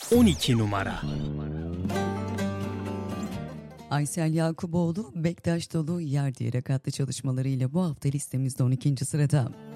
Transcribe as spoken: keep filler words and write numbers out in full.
on iki numara. Aysel Yakuboğlu, Bektaş Dolu Yer diyerek adlı çalışmalarıyla bu hafta listemizde on ikinci sırada.